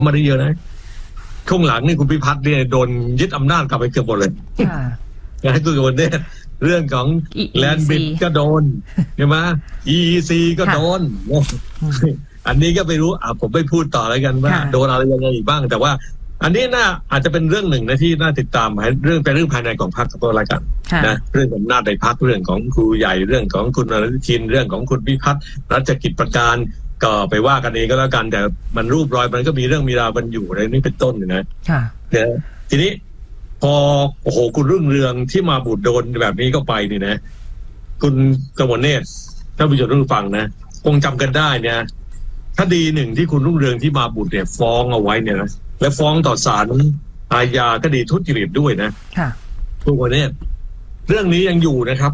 มาได้เยอะนะช่วงหลังนี่คุณพิพัฒน์เนี่ยโดนยึดอำนาจกลับไปเกือบหมดเลยให้คุณคนเนี่ยเรื่องของแลนด์บิดก็โดนใช่ไหม EEC ก็โดนอันนี้ก็ไม่รู้ผมไม่พูดต่อแล้วกันว่าโดนอะไรยังไงอีกบ้างแต่ว่าอันนี้น่าอาจจะเป็นเรื่องหนึ่งนะที่น่าติดตามเรื่องเป็นเรื่องภายในของพรรคก็แล้วกันนะเรื่องอำนาจในพรรคเรื่องของครูใหญ่เรื่องของคุณอนุทินเรื่องของคุณพิพัฒน์รัชกิจประการก็ไปว่ากันเองก็แล้วกันแต่มันรูปรอยมันก็มีเรื่องมีราวกันอยู่ในนี้เป็นต้นนะเนี่ยทีนี้พอโอ้โหคุณรุ่งเรืองที่มาบุดโดนแบบนี้ก็ไปนี่นะคุณกมลเนตรท่านผู้ชมทุกฟังนะคงจำกันได้เนี่ยคดีหนึ่งที่คุณรุ่งเรืองที่มาบุดเนี่ยฟ้องเอาไว้เนี่ยนะและฟ้องต่อศาลอาญาคดีทุจริตด้วยนะทุกวันนี้เรื่องนี้ยังอยู่นะครับ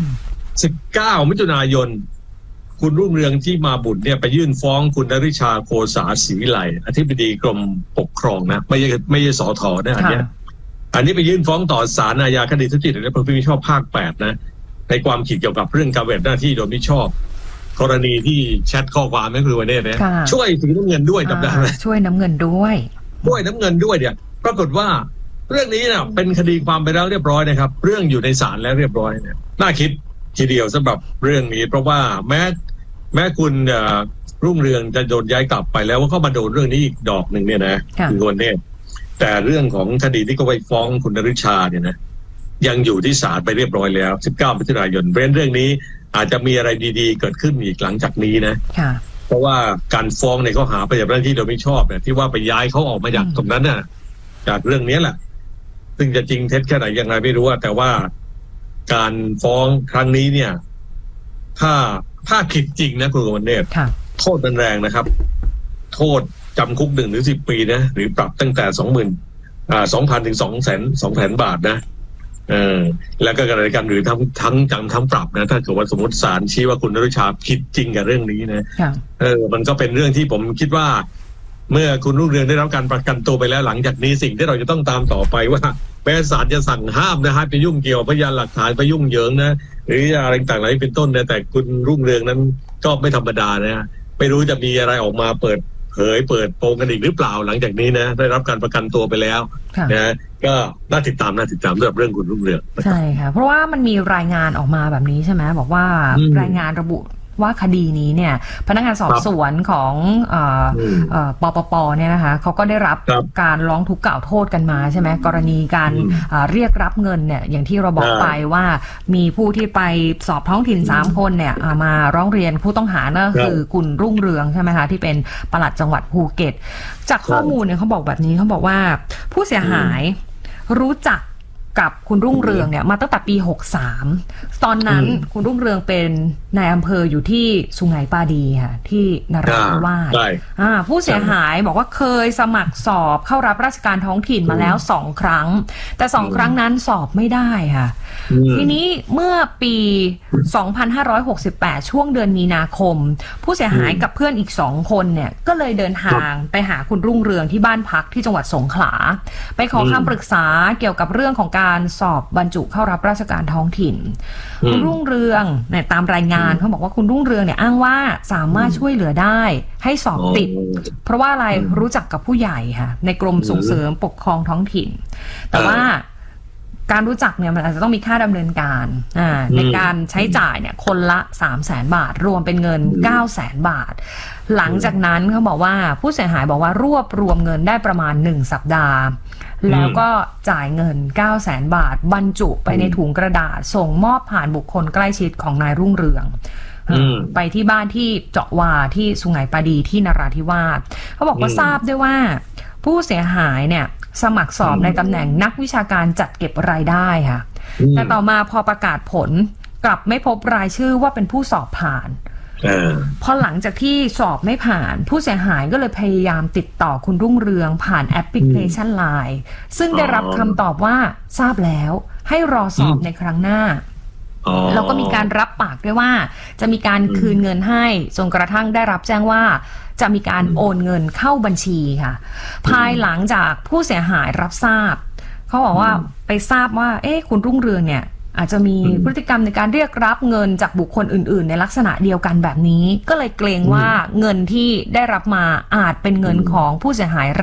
19 มิถุนายนคุณรุ่งเรืองที่มาบุญเนี่ยไปยื่นฟ้องคุณนฤชาโคสาศรีไหลอธิบดีกรมปกครองนะไม่ใช่สทนะอันนี้ไปยื่นฟ้องต่อศาลอาญาคดีทุจริตและประพฤติมิชอบภาค 8นะในความผิดเกี่ยวกับเรื่องการปฏิบัติหน้าที่โดยมิชอบกรณีที่แชทข้อความนั่นคือวันนี้นะช่วยสีน้ำเงินด้วยจำได้ไหมช่วยน้ำเงินด้วยน้ำเงินด้วยเนี่ยปรากฏว่าเรื่องนี้เนี่ยเป็นคดีความไปแล้วเรียบร้อยนะครับเรื่องอยู่ในศาลแล้วเรียบร้อยเนี่ยน่าคิดทีเดียวสำหรับเรื่องนี้เพราะว่าแม้คุณรุ่งเรืองจะโดนย้ายกลับไปแล้วว่าก็มาโดนเรื่องนี้อีกดอกหนึ่งเนี่ยนะคือคนเนี่ยแต่เรื่องของคดีที่เขาไปฟ้องคุณนฤชาเนี่ยนะยังอยู่ที่ศาลไปเรียบร้อยแล้ว19 มิถุนายนเพราะฉะนั้นเรื่องนี้อาจจะมีอะไรดีๆเกิดขึ้นอีกหลังจากนี้นะเพราะว่าการฟ้องในข้อหาปฏิบัติหน้าที่โดยไม่ชอบเนี่ยที่ว่าไปย้ายเขาออกมาจากตรงนั้นน่ะจากเรื่องนี้แหละซึ่งจะจริงเท็จแค่ไหนยังไงไม่รู้แต่ว่าการฟ้องครั้งนี้เนี่ยถ้าผิดจริงนะคุณกมลเนตรโทษมันแรงนะครับโทษจำคุก1 ถึง 10 ปีนะหรือปรับตั้งแต่2,000 ถึง 200,000 บาทนะแล้วก็การหรือทั้งจำทั้งปรับนะถ้าเกิดว่าสมมติศาลชี้ว่าคุณนฤชาผิดจริงกับเรื่องนี้นะมันก็เป็นเรื่องที่ผมคิดว่าเมื่อคุณรุ่งเรืองได้รับการประกันตัวไปแล้วหลังจากนี้สิ่งที่เราจะต้องตามต่อไปว่าแม้ศาลจะสั่งห้ามนะฮะไปยุ่งเกี่ยวพยานหลักฐานไปยุ่งเหยิงนะหรืออะไรต่างๆเหล่านี้เป็นต้นนะแต่คุณรุ่งเรืองนั้นก็ไม่ธรรมดานะไม่รู้จะมีอะไรออกมาเปิดโปงกันอีกหรือเปล่าหลังจากนี้นะได้รับการประกันตัวไปแล้วนะก็น่าติดตามสำหรับเรื่องคุณรุ่งเรืองใช่ค่ะเพราะว่ามันมีรายงานออกมาแบบนี้ใช่ไหมบอกว่ารายงานระบุว่าคดีนี้เนี่ยพนักงานสอบสวนของปปปเนี่ยนะคะเขาก็ได้รับการร้องทุกข์กล่าวโทษกันมาใช่ไหมกรณีการเรียกรับเงินเนี่ยอย่างที่เราบอกไปว่ามีผู้ที่ไปสอบท้องถิ่น3 คนเนี่ยมาร้องเรียนผู้ต้องหาก็คือคุณรุ่งเรืองใช่ไหมคะที่เป็นปลัดจังหวัดภูเก็ตจากข้อมูลเนี่ยเขาบอกแบบนี้เขาบอกว่าผู้เสียหายรู้จักกับคุณรุ่งเรืองเนี่ยมาตั้งแต่ปี63ตอนนั้นคุณรุ่งเรืองเป็นนายอำเภออยู่ที่สุไหงปาดีค่ะที่นราธิวาสผู้เสียหายบอกว่าเคยสมัครสอบเข้ารับราชการท้องถิ่นมาแล้ว2 ครั้งแต่2 ครั้งนั้นสอบไม่ได้ค่ะทีนี้เมื่อปี2568ช่วงเดือนมีนาคมผู้เสียหายกับเพื่อนอีก2 คนเนี่ยก็เลยเดินทางไปหาคุณรุ่งเรืองที่บ้านพักที่จังหวัดสงขลาไปขอคำปรึกษาเกี่ยวกับเรื่องของการสอบบรรจุเข้ารับราชการท้องถิ่นคุณรุ่งเรืองเนี่ยตามรายงานเขาบอกว่าคุณรุ่งเรืองเนี่ยอ้างว่าสามารถช่วยเหลือได้ให้สอบติดเพราะว่าอะไรรู้จักกับผู้ใหญ่ค่ะในกรมส่งเสริมปกครองท้องถิ่นแต่ว่าการรู้จักเนี่ยมันอาจจะต้องมีค่าดำเนินการในการใช้จ่ายเนี่ยคนละ 300,000 บาทรวมเป็นเงิน 900,000 บาทหลังจากนั้นเขาบอกว่าผู้เสียหายบอกว่ารวบรวมเงินได้ประมาณ1 สัปดาห์แล้วก็จ่ายเงิน 900,000 บาทบรรจุไปในถุงกระดาษส่งมอบผ่านบุคคลใกล้ชิดของนายรุ่งเรืองไปที่บ้านที่เจาะวาที่สุไหงปาดีที่นราธิวาสเขาบอกว่าทราบด้วยว่าผู้เสียหายเนี่ยสมัครสอบในตำแหน่งนักวิชาการจัดเก็บรายได้ค่ะแต่ต่อมาพอประกาศผลกลับไม่พบรายชื่อว่าเป็นผู้สอบผ่านพอหลังจากที่สอบไม่ผ่านผู้เสียหายก็เลยพยายามติดต่อคุณรุ่งเรืองผ่านแอปพลิเคชัน LINE ซึ่งได้รับคำตอบว่าทราบแล้วให้รอสอบในครั้งหน้าแล้วก็มีการรับปากด้วยว่าจะมีการคืนเงินให้จนกระทั่งได้รับแจ้งว่าจะมีการโอนเงินเข้าบัญชีค่ะภายหลังจากผู้เสียหายรับทราบเขาบอกว่าไปทราบว่าคุณรุ่งเรืองเนี่ยอาจจะมีพฤติกรรมในการเรียกรับเงินจากบุคคลอื่นๆในลักษณะเดียวกันแบบนี้ก็เลยเกรงว่าเงินที่ได้รับมาอาจเป็นเงินของผู้เสียหาย